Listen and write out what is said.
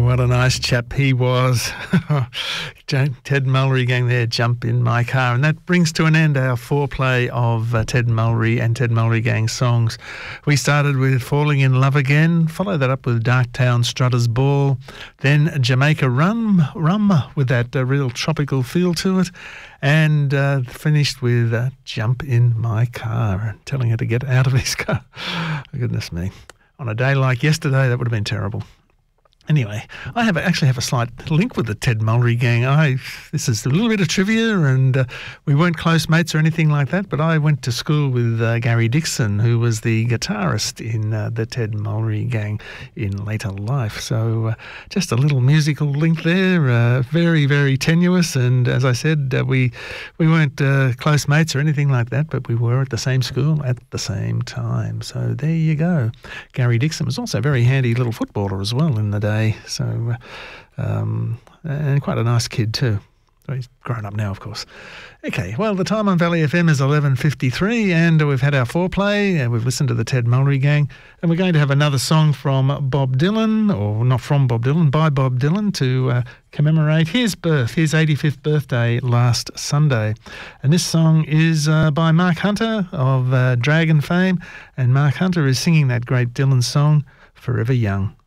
What a nice chap he was. Ted Mulry Gang there, Jump in My Car. And that brings to an end our foreplay of Ted Mulry and Ted Mulry Gang songs. We started with Falling in Love Again, followed that up with Darktown Strutter's Ball, then Jamaica Rum with that real tropical feel to it, and finished with Jump in My Car, telling her to get out of his car. Oh, goodness me. On a day like yesterday, that would have been terrible. Anyway, I actually have a slight link with the Ted Mulry Gang. This is a little bit of trivia, and we weren't close mates or anything like that, but I went to school with Gary Dixon, who was the guitarist in the Ted Mulry Gang in later life. So just a little musical link there, very, very tenuous. And as I said, we weren't close mates or anything like that, but we were at the same school at the same time. So there you go. Gary Dixon was also a very handy little footballer as well in the day. So, and quite a nice kid too. He's grown up now, of course. Okay, well, the time on Valley FM is 11:53, and we've had our foreplay, and we've listened to the Ted Mulry Gang, and we're going to have another song from Bob Dylan, or not from Bob Dylan, by Bob Dylan, to commemorate his 85th birthday last Sunday. And this song is by Mark Hunter of Dragon fame, and Mark Hunter is singing that great Dylan song, Forever Young.